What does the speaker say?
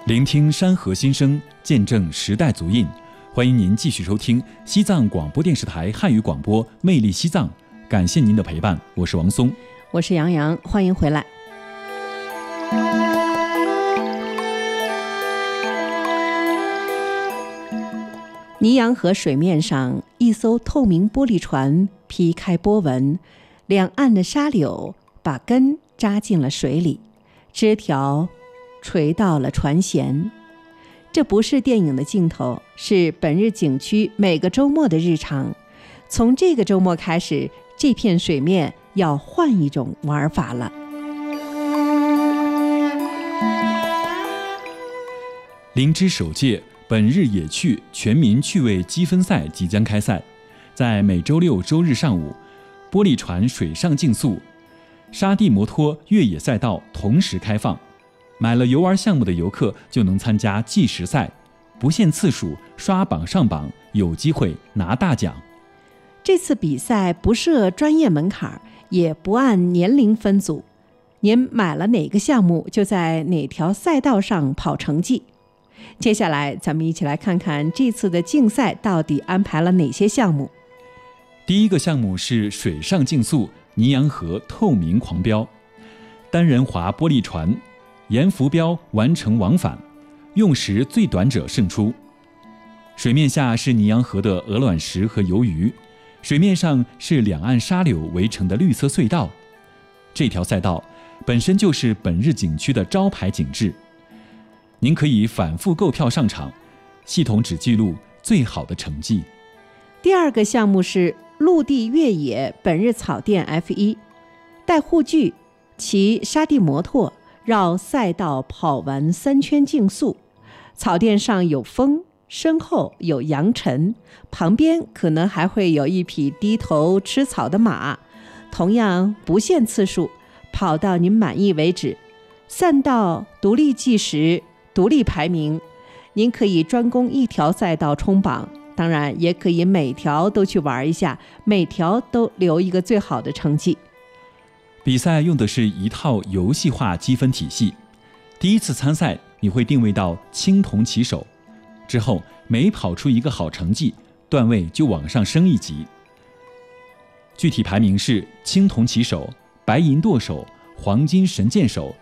聆听山河心声，见证时代足印。欢迎您继续收听西藏广播电视台汉语广播《魅力西藏》，感谢您的陪伴，我是王松， 我是杨洋，欢迎回来。尼洋河水面上，一艘透明玻璃船劈开波纹，两岸的沙柳把根扎进了水里，枝条垂到了船舷。这不是电影的镜头，是本日景区每个周末的日常。从这个周末开始，这片水面要换一种玩法了。 林芝首届本日野趣全民趣味积分赛即将开赛，在每周六周日上午，玻璃船水上竞速、沙地摩托越野赛道同时开放。买了游玩项目的游客就能参加计时赛，不限次数，刷榜上榜，有机会拿大奖。 这次比赛不设专业门槛，也不按年龄分组，您买了哪个项目，就在哪条赛道上跑成绩。接下来咱们一起来看看这次的竞赛到底安排了哪些项目。 第一个项目是水上竞速尼洋河透明狂飙，单人划玻璃船，沿浮标完成往返，用时最短者胜出。水面下是尼洋河的鹅卵石和鱿鱼，水面上是两岸沙柳围成的绿色隧道。这条赛道本身就是本日景区的招牌景致，您可以反复购票上场，系统只记录最好的成绩。 第二个项目是陆地越野本日草甸 F1， 带护具，骑沙地摩托绕赛道跑完3圈竞速。草甸上有风，身后有扬尘，旁边可能还会有一匹低头吃草的马。同样不限次数，跑到您满意为止。赛道独立计时，独立排名，您可以专攻一条赛道冲榜，当然也可以每条都去玩一下，每条都留一个最好的成绩。 比赛用的是一套游戏化积分体系，第一次参赛你会定位到青铜骑手，之后每跑出一个好成绩，段位就往上升一级。具体排名是青铜骑手、白银舵手、黄金神箭手、